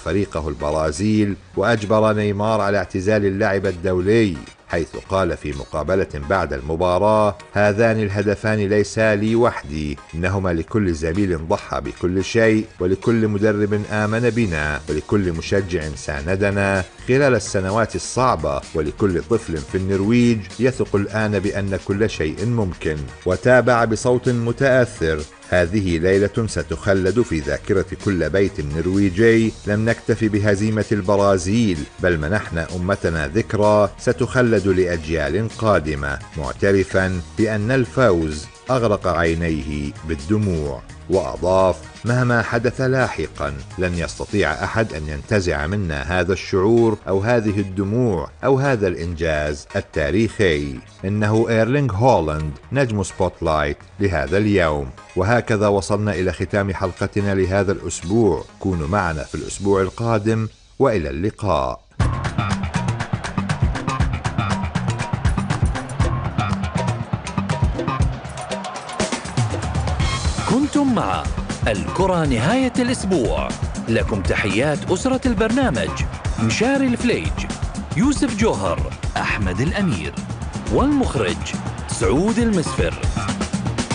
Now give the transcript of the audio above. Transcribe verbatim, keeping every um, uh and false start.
فريقه البرازيل وأجبر نيمار على اعتزال اللعب الدولي، حيث قال في مقابلة بعد المباراة: هذان الهدفان ليسا لي وحدي، إنهما لكل زميل ضحى بكل شيء، ولكل مدرب آمن بنا، ولكل مشجع ساندنا خلال السنوات الصعبة، ولكل طفل في النرويج يثق الآن بأن كل شيء ممكن. وتابع بصوت متأثر: هذه ليلة ستخلد في ذاكرة كل بيت نرويجي، لم نكتفي بهزيمة البرازيل، بل منحنا أمتنا ذكرى ستخلد لأجيال قادمة، معترفا بأن الفوز أغرق عينيه بالدموع. وأضاف: مهما حدث لاحقا لن يستطيع أحد أن ينتزع منا هذا الشعور أو هذه الدموع أو هذا الإنجاز التاريخي. إنه إيرلينغ هولاند نجم سبوتلايت لهذا اليوم. وهكذا وصلنا إلى ختام حلقتنا لهذا الأسبوع. كونوا معنا في الأسبوع القادم، وإلى اللقاء. كنتم مع الكرة نهاية الأسبوع. لكم تحيات أسرة البرنامج: مشاري الفليج، يوسف جوهر، أحمد الأمير، والمخرج سعود المسفر.